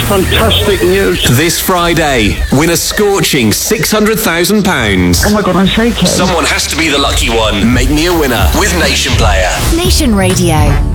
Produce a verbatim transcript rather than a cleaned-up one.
fantastic news. This Friday, win a scorching six hundred thousand pounds. Oh my God, I'm shaking. Someone has to be the lucky one. Make me a winner with Nation Player. Nation Radio.